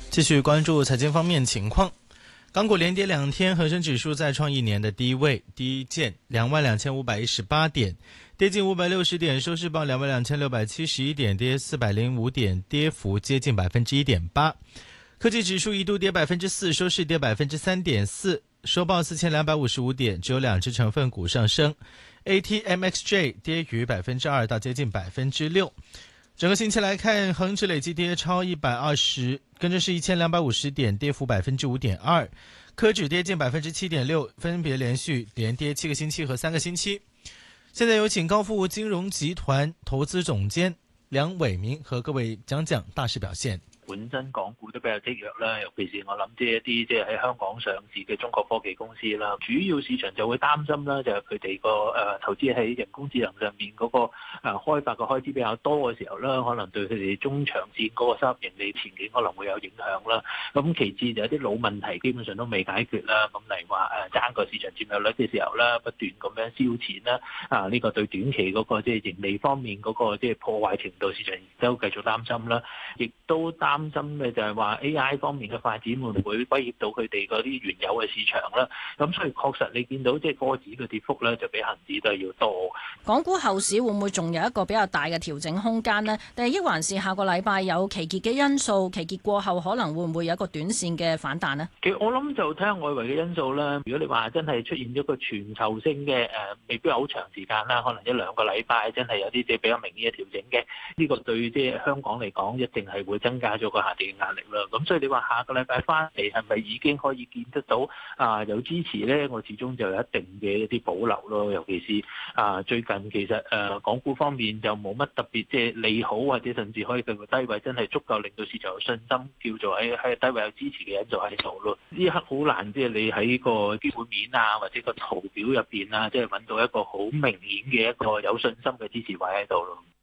继续关注财经方面情况。港股连跌2天，恒生指数再创1年的低位，低见22,518点，跌近560点，收市报22,671点，跌405点，跌幅接近1.8%。科技指数一度跌4%，收市跌3.4%，收报4255点，只有2只成分股上升。ATMXJ 跌逾2%到接近6%。整个星期来看，恒指累计跌超120，跟着是1250点，跌幅5.2%。科指跌近7.6%，分别连续连跌7个星期和3个星期。现在有請高富金融集團投資總監梁偉明和各位講講大市表現。 本身港股都比較積弱啦，尤其是我諗一啲即係喺香港上市嘅中國科技公司啦，主要市場就會擔心啦，就係佢哋個投資喺人工智能上面嗰個開發嘅開支比較多嘅時候啦，可能對佢哋中長線嗰個收入盈利前景可能會有影響啦。咁其次就有啲老問題基本上都未解決啦，咁例如話爭個市場佔有率嘅時候啦，不斷咁樣燒錢啦，呢個對短期嗰個即係盈利方面嗰個即係破壞程度，市場亦都繼續擔心啦，亦都擔心嘅就係話 AI 方面嘅發展會唔會威脅到佢哋嗰啲原有嘅市場啦？咁所以確實你見到即係個指嘅跌幅咧，就比恒指都係要多。 港股後市會唔會仲有一個比較大嘅調整空間呢？定係抑還是下個禮拜有期結嘅因素，期結過後可能會唔會有一個短線嘅反彈呢？ 其實我諗就睇下外圍嘅因素啦。如果你話真係出現咗個全球性嘅未必好長時間啦，可能1-2個禮拜真係有啲即係比較明顯嘅調整嘅，呢個對即係香港嚟講一定係會增加咗個下跌嘅壓力啦。咁所以你話下個禮拜翻嚟係咪已經可以見得到有支持咧？我始終就有一定嘅一啲保留咯。尤其是最近其實港股方面就冇乜特別即係利好，或者甚至可以對個低位真係足夠令到市場有信心，叫做喺低位有支持嘅因素喺度咯。呢一刻好難即係你喺個基本面或者個圖表入邊即係揾到一個好明顯嘅一個有信心嘅支持位喺度咯。